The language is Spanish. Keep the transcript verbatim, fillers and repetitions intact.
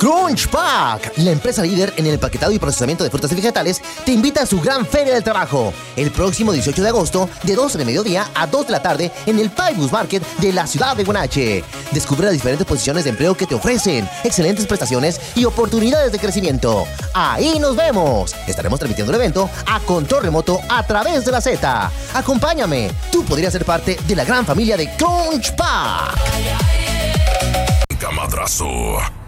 Crunch Pack, la empresa líder en el empaquetado y procesamiento de frutas y vegetales, te invita a su gran feria del trabajo el próximo dieciocho de agosto de doce de mediodía a dos de la tarde en el Paibus Market de la ciudad de Guanache. Descubre las diferentes posiciones de empleo que te ofrecen, excelentes prestaciones y oportunidades de crecimiento. ¡Ahí nos vemos! Estaremos transmitiendo el evento a control remoto a través de la Z. Acompáñame, tú podrías ser parte de la gran familia de Crunch Pack. Madrazo.